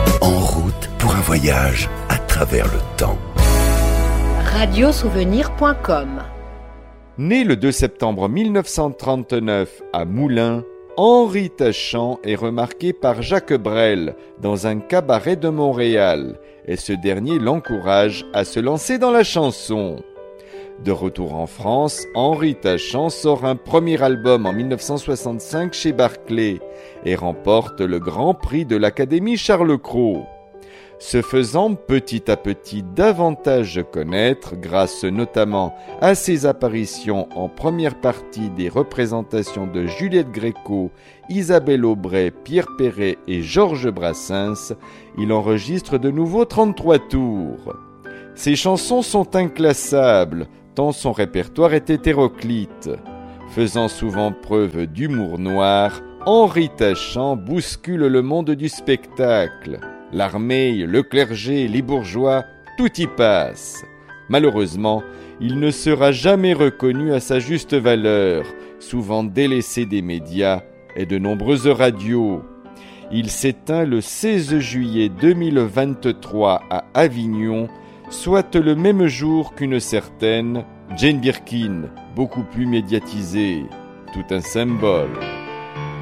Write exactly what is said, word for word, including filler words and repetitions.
En route pour un voyage à travers le temps. radiosouvenir point com. Né le deux septembre mille neuf cent trente-neuf à Moulins, Henri Tachant est remarqué par Jacques Brel dans un cabaret de Montréal et ce dernier l'encourage à se lancer dans la chanson. De retour en France, Henri Tachant sort un premier album en mille neuf cent soixante-cinq chez Barclay et remporte le Grand Prix de l'Académie Charles Cros. Se faisant petit à petit davantage connaître grâce notamment à ses apparitions en première partie des représentations de Juliette Gréco, Isabelle Aubray, Pierre Perret et Georges Brassens, il enregistre de nouveau trente-trois tours. Ses chansons sont inclassables, tant son répertoire est hétéroclite. Faisant souvent preuve d'humour noir, Henri Tachant bouscule le monde du spectacle. L'armée, le clergé, les bourgeois, tout y passe. Malheureusement, il ne sera jamais reconnu à sa juste valeur, souvent délaissé des médias et de nombreuses radios. Il s'éteint le seize juillet deux mille vingt-trois à Avignon, soit le même jour qu'une certaine Jane Birkin, beaucoup plus médiatisée. Tout un symbole.